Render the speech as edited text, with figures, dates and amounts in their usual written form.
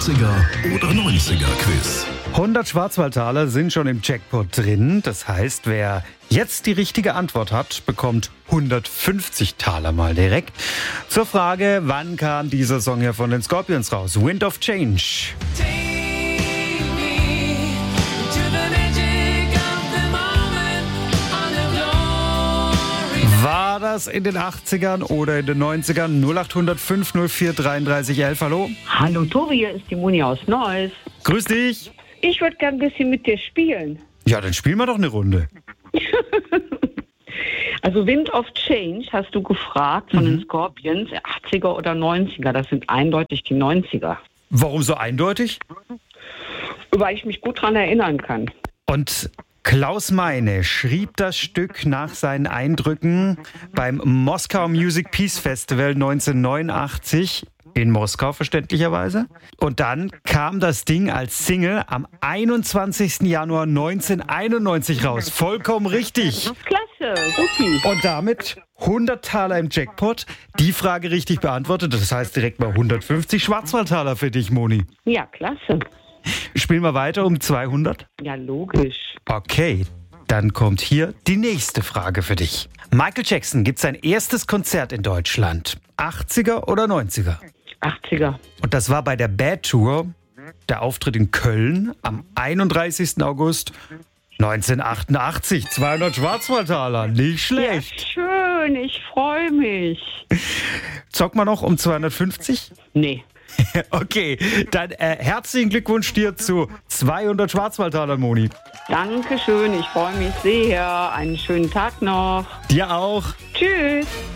80er oder 90er Quiz. 100 Schwarzwaldtaler sind schon im Jackpot drin. Das heißt, wer jetzt die richtige Antwort hat, bekommt 150 Taler mal direkt. Zur Frage, wann kam dieser Song hier von den Scorpions raus? Wind of Change. War das in den 80ern oder in den 90ern? 0800 504 33 11. Hallo? Hallo Tobi, hier ist die Moni aus Neuss. Grüß dich. Ich würde gern ein bisschen mit dir spielen. Ja, dann spielen wir doch eine Runde. Also Wind of Change hast du gefragt von den Scorpions, 80er oder 90er. Das sind eindeutig die 90er. Warum so eindeutig? Weil ich mich gut dran erinnern kann. Und Klaus Meine schrieb das Stück nach seinen Eindrücken beim Moskau Music Peace Festival 1989 in Moskau verständlicherweise. Und dann kam das Ding als Single am 21. Januar 1991 raus. Vollkommen richtig. Klasse, supi. Und damit 100 Taler im Jackpot. Die Frage richtig beantwortet. Das heißt direkt mal 150 Schwarzwaldtaler für dich, Moni. Ja, klasse. Spielen wir weiter um 200? Ja, logisch. Okay, dann kommt hier die nächste Frage für dich. Michael Jackson gibt sein erstes Konzert in Deutschland. 80er oder 90er? 80er. Und das war bei der Bad Tour, der Auftritt in Köln am 31. August 1988. 200 Schwarzwaldtaler, nicht schlecht. Ja, schön, ich freue mich. Zock mal noch um 250? Nee. Okay, dann herzlichen Glückwunsch dir zu 200 Schwarzwaldtaler, Moni. Dankeschön, ich freue mich sehr. Einen schönen Tag noch. Dir auch. Tschüss.